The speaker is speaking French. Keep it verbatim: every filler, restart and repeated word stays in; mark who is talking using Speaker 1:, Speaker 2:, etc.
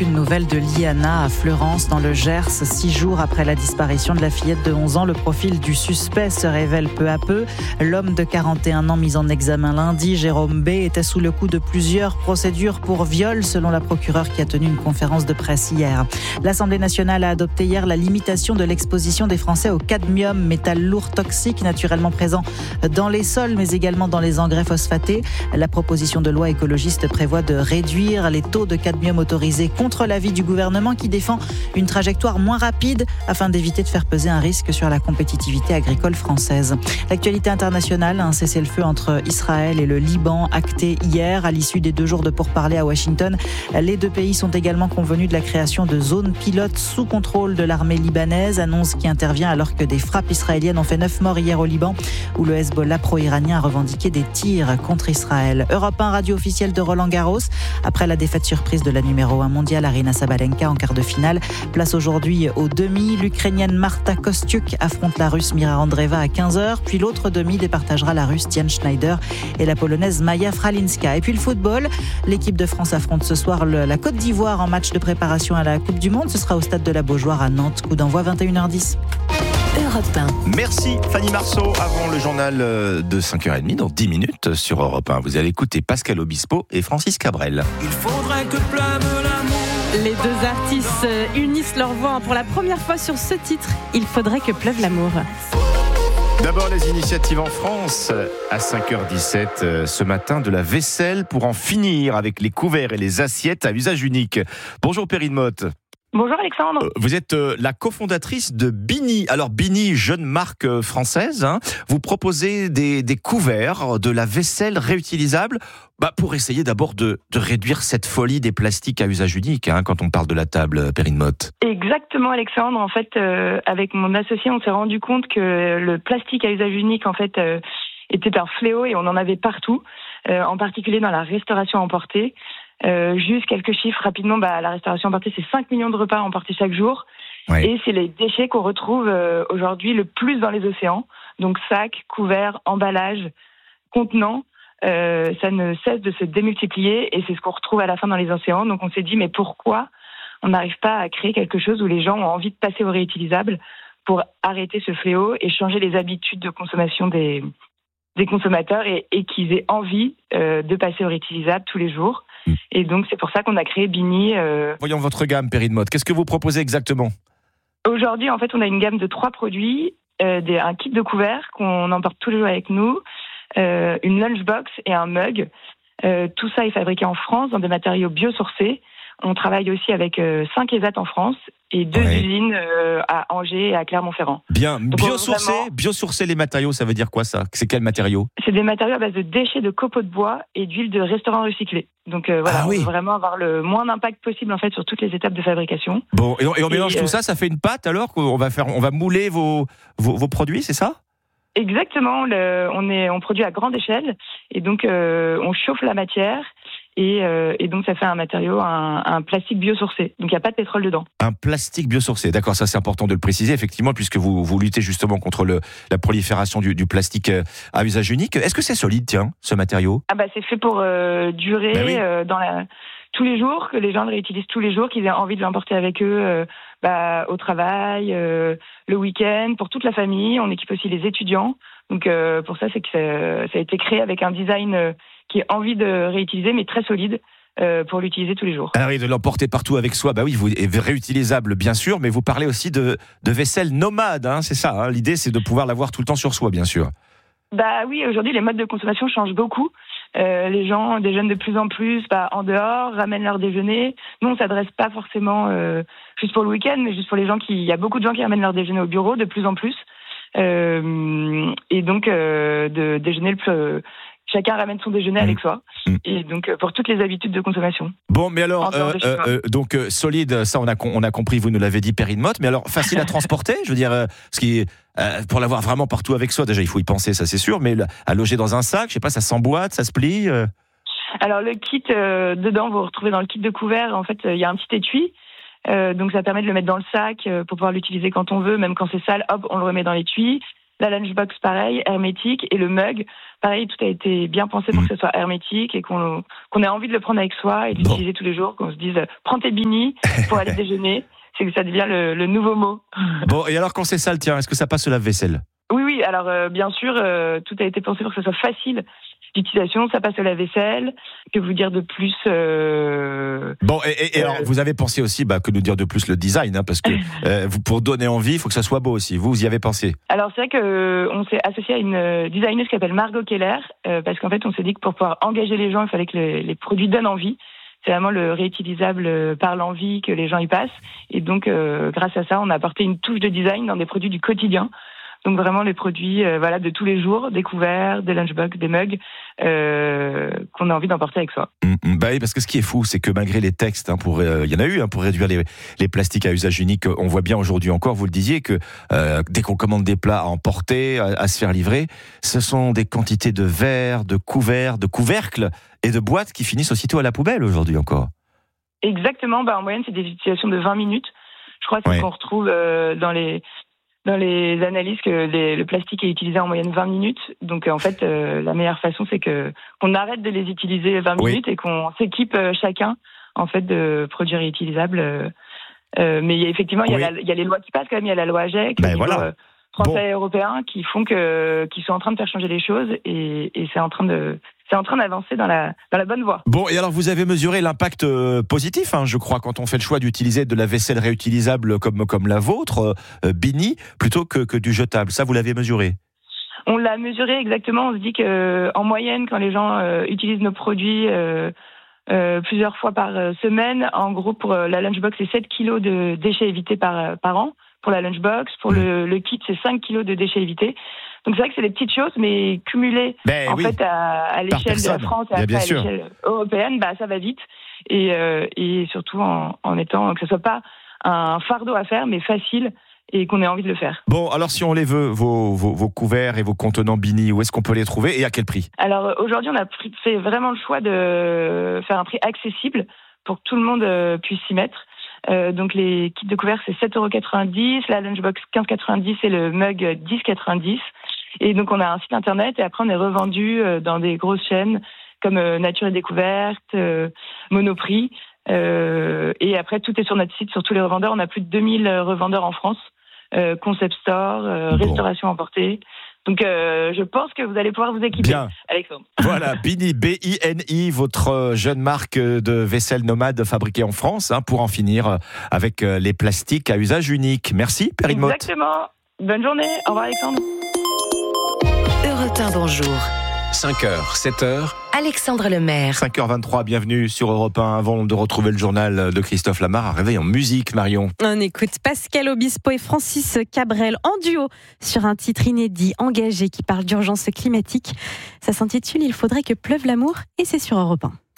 Speaker 1: aucune nouvelle de Liana à Fleurance dans le Gers. Six jours après la disparition de la fillette de onze ans, le profil du suspect se révèle peu à peu. L'homme de quarante et un ans mis en examen lundi, Jérôme B, était sous le coup de plusieurs procédures pour viol selon la procureure qui a tenu une conférence de presse hier. L'Assemblée nationale a adopté hier la limitation de l'exposition des Français au cadmium, métal lourd toxique naturellement présent dans les sols mais également dans les engrais phosphatés. La proposition de loi écologiste prévoit de réduire les taux de cadmium autorisés contre l'avis du gouvernement qui défend une trajectoire moins rapide afin d'éviter de faire peser un risque sur la compétitivité agricole française. L'actualité internationale, un cessez-le-feu entre Israël et le Liban acté hier à l'issue des deux jours de pourparlers à Washington. Les deux pays sont également convenus de la création de zones pilotes sous contrôle de l'armée libanaise, annonce qui intervient alors que des frappes israéliennes ont fait neuf morts hier au Liban où le Hezbollah pro-iranien a revendiqué des tirs contre Israël. Europe un, radio officielle de Roland Garros. Après la défaite surprise de la numéro un mondiale, Aryna Sabalenka en quart de finale. Place aujourd'hui au demi. L'Ukrainienne Marta Kostyuk affronte la Russe Mira Andreeva à quinze heures. Puis l'autre demi départagera la Russe Tian Schneider et la Polonaise Maja Fralinska. Et puis le football. L'équipe de France affronte ce soir le, la Côte d'Ivoire en match de préparation à la Coupe du Monde. Ce sera au stade de la Beaujoire à Nantes. Coup d'envoi vingt et une heures dix.
Speaker 2: Europe un.
Speaker 3: Merci Fanny Marceau. Avant le journal de cinq heures trente, dans dix minutes sur Europe un, vous allez écouter Pascal Obispo et Francis Cabrel.
Speaker 4: Il faudrait que pleuve l'amour.
Speaker 2: Les deux artistes unissent leur voix pour la première fois sur ce titre. Il faudrait que pleuve l'amour.
Speaker 3: D'abord les initiatives en France. À cinq heures dix-sept ce matin, de la vaisselle pour en finir avec les couverts et les assiettes à usage unique. Bonjour Perrine Motte.
Speaker 5: Bonjour Alexandre.
Speaker 3: Vous êtes la cofondatrice de Bini. Alors Bini, jeune marque française, hein, vous proposez des, des couverts, de la vaisselle réutilisable, bah pour essayer d'abord de, de réduire cette folie des plastiques à usage unique, hein, quand on parle de la table, Perrine Motte.
Speaker 5: Exactement Alexandre. En fait, euh, avec mon associé, on s'est rendu compte que le plastique à usage unique, en fait, euh, était un fléau et on en avait partout, euh, en particulier dans la restauration emportée. Euh, juste quelques chiffres rapidement, bah, la restauration emportée, c'est cinq millions de repas emportés chaque jour. Oui. Et c'est les déchets qu'on retrouve euh, aujourd'hui le plus dans les océans. Donc sacs, couverts, emballages, contenants, euh, ça ne cesse de se démultiplier et c'est ce qu'on retrouve à la fin dans les océans. Donc on s'est dit, mais pourquoi on n'arrive pas à créer quelque chose où les gens ont envie de passer au réutilisable pour arrêter ce fléau et changer les habitudes de consommation des, des consommateurs et, et qu'ils aient envie euh, de passer au réutilisable tous les jours. Et donc, c'est pour ça qu'on a créé Bini. Euh...
Speaker 3: Voyons votre gamme, Perrine Motte. Qu'est-ce que vous proposez exactement ?
Speaker 5: Aujourd'hui, en fait, on a une gamme de trois produits. Euh, des, un kit de couverts qu'on emporte tous les jours avec nous, euh, une lunchbox et un mug. Euh, tout ça est fabriqué en France dans des matériaux biosourcés. On travaille aussi avec euh, cinq E S A T en France et deux ouais. usines euh, à Angers et à Clermont-Ferrand.
Speaker 3: Bien, biosourcés, vraiment... biosourcer les matériaux, ça veut dire quoi ça ? C'est quel matériau ?
Speaker 5: C'est des matériaux à base de déchets de copeaux de bois et d'huile de restaurant recyclée. Donc euh, voilà, ah oui. on veut vraiment avoir le moins d'impact possible en fait sur toutes les étapes de fabrication.
Speaker 3: Bon, et on, et on
Speaker 5: et
Speaker 3: mélange euh... tout ça, ça fait une pâte alors qu'on va faire, on va mouler vos vos, vos produits, c'est ça ?
Speaker 5: Exactement, le, on est on produit à grande échelle et donc euh, on chauffe la matière. Et, euh, et donc ça fait un matériau, un, un plastique biosourcé. Donc il n'y a pas de pétrole dedans.
Speaker 3: Un plastique biosourcé, d'accord, ça c'est important de le préciser, effectivement, puisque vous, vous luttez justement contre le, la prolifération du, du plastique à usage unique. Est-ce que c'est solide, tiens, ce matériau ?
Speaker 5: Ah bah c'est fait pour euh, durer ben oui. euh, dans la, tous les jours, que les gens le réutilisent tous les jours, qu'ils aient envie de l'emporter avec eux euh, bah, au travail, euh, le week-end, pour toute la famille. On équipe aussi les étudiants. Donc euh, pour ça, c'est que ça, ça a été créé avec un design... Euh, qui a envie de réutiliser, mais très solide, euh, pour l'utiliser tous les jours.
Speaker 3: Alors, oui, de l'emporter partout avec soi, bah oui, vous, est réutilisable, bien sûr, mais vous parlez aussi de, de vaisselle nomade, hein, c'est ça, hein, l'idée, c'est de pouvoir l'avoir tout le temps sur soi, bien sûr.
Speaker 5: Bah oui, aujourd'hui, les modes de consommation changent beaucoup. Euh, les gens, des jeunes de plus en plus, bah, en dehors, ramènent leur déjeuner. Nous, on s'adresse pas forcément euh, juste pour le week-end, mais juste pour les gens qui... Il y a beaucoup de gens qui ramènent leur déjeuner au bureau, de plus en plus. Euh, et donc, euh, de déjeuner le plus... Chacun ramène son déjeuner mmh. avec soi, mmh. et donc euh, pour toutes les habitudes de consommation.
Speaker 3: Bon, mais alors, euh, euh, donc euh, solide, ça on a on a compris, vous nous l'avez dit, Perrine Motte, mais alors facile à transporter, je veux dire, euh, ce qui euh, pour l'avoir vraiment partout avec soi, déjà il faut y penser, ça c'est sûr, mais à loger dans un sac, je sais pas, ça s'emboîte, ça se plie. Euh...
Speaker 5: Alors le kit, euh, dedans, vous retrouvez dans le kit de couvert, en fait, il euh, y a un petit étui. Euh, donc ça permet de le mettre dans le sac euh, pour pouvoir l'utiliser quand on veut, même quand c'est sale, hop, on le remet dans l'étui. La lunchbox, pareil, hermétique. Et le mug, pareil, tout a été bien pensé pour mmh. que ce soit hermétique et qu'on, qu'on ait envie de le prendre avec soi et de l'utiliser bon. tous les jours, qu'on se dise « prends tes beanies pour aller déjeuner ». C'est que ça devient le, le nouveau mot.
Speaker 3: Bon, et alors quand c'est sale, tiens, est-ce que ça passe au lave-vaisselle ?
Speaker 5: Oui, oui, alors euh, bien sûr, euh, tout a été pensé pour que ce soit facile d'utilisation, ça passe au lave-vaisselle. Que vous dire de plus euh...
Speaker 3: Bon, et, et, et euh... alors, vous avez pensé aussi, bah, que nous dire de plus le design, hein, parce que euh, vous, pour donner envie, il faut que ça soit beau aussi. Vous, vous y avez pensé ?
Speaker 5: Alors, c'est vrai qu'on s'est associé à une designeuse qui s'appelle Margot Keller, euh, parce qu'en fait, on s'est dit que pour pouvoir engager les gens, il fallait que les, les produits donnent envie. C'est vraiment le réutilisable par l'envie que les gens y passent. Et donc, euh, grâce à ça, on a apporté une touche de design dans des produits du quotidien. Donc vraiment les produits euh, voilà, de tous les jours, des couverts, des lunchbox, des mugs, euh, qu'on a envie d'emporter avec soi.
Speaker 3: Mmh, bah oui, parce que ce qui est fou, c'est que malgré les textes, hein, pour, euh, y en a eu hein, pour réduire les, les plastiques à usage unique, on voit bien aujourd'hui encore, vous le disiez, que euh, dès qu'on commande des plats à emporter, à, à se faire livrer, ce sont des quantités de verres, de couverts, de couvercles et de boîtes qui finissent aussitôt à la poubelle aujourd'hui encore.
Speaker 5: Exactement, bah en moyenne c'est des utilisations de vingt minutes. Je crois que c'est ouais. ce qu'on retrouve euh, dans les... dans les analyses que les, le plastique est utilisé en moyenne vingt minutes. Donc en fait, euh, la meilleure façon, c'est que qu'on arrête de les utiliser vingt oui. minutes et qu'on s'équipe euh, chacun en fait de produits réutilisables. Euh, euh, mais il y a, effectivement, il y, oui. a la, il y a les lois qui passent quand même. Il y a la loi A G E C, ben voilà. euh, français bon. et européen, qui font que qui sont en train de faire changer les choses et, et c'est en train de c'est en train d'avancer dans la, dans la bonne voie.
Speaker 3: Bon, et alors vous avez mesuré l'impact euh, positif, hein, je crois, quand on fait le choix d'utiliser de la vaisselle réutilisable comme, comme la vôtre, euh, Bini, plutôt que, que du jetable. Ça, vous l'avez mesuré ?
Speaker 5: On l'a mesuré exactement. On se dit qu'en moyenne, quand les gens euh, utilisent nos produits euh, euh, plusieurs fois par semaine, en gros, pour euh, la lunchbox, c'est sept kilos de déchets évités par, par an. Pour la lunchbox, pour mmh. le, le kit, c'est cinq kilos de déchets évités. Donc c'est vrai que c'est des petites choses, mais cumulées ben, en oui. fait à, à l'échelle de la France et après à l'échelle européenne, bah ça va vite. Et, euh, et surtout en, en étant que ce soit pas un fardeau à faire, mais facile et qu'on ait envie de le faire.
Speaker 3: Bon, alors si on les veut, vos, vos, vos couverts et vos contenants Bini, où est-ce qu'on peut les trouver et à quel prix ?
Speaker 5: Alors aujourd'hui, on a fait vraiment le choix de faire un prix accessible pour que tout le monde puisse s'y mettre. Euh, donc les kits de couverts c'est sept euros quatre-vingt-dix, la lunchbox quinze euros quatre-vingt-dix et le mug dix euros quatre-vingt-dix. Et donc on a un site internet et après on est revendu euh, dans des grosses chaînes comme euh, Nature et Découverte, euh, Monoprix. Euh, et après tout est sur notre site, sur tous les revendeurs. On a plus de deux mille revendeurs en France, euh, Concept Store, euh, bon. Restauration emportée. Donc euh, je pense que vous allez pouvoir vous équiper, Bien. Alexandre.
Speaker 3: Voilà, Bini, B I N I, votre jeune marque de vaisselle nomade fabriquée en France, hein, pour en finir avec les plastiques à usage unique. Merci, Perrine Motte.
Speaker 5: Exactement. Bonne journée. Au revoir, Alexandre.
Speaker 6: Europe un, bonjour.
Speaker 7: cinq heures, sept heures.
Speaker 6: Alexandre Lemaire.
Speaker 3: cinq heures vingt-trois, bienvenue sur Europe un. Avant de retrouver le journal de Christophe Lamar, un réveil en musique, Marion.
Speaker 2: On écoute Pascal Obispo et Francis Cabrel en duo sur un titre inédit, engagé, qui parle d'urgence climatique. Ça s'intitule « Il faudrait que pleuve l'amour » et c'est sur Europe un.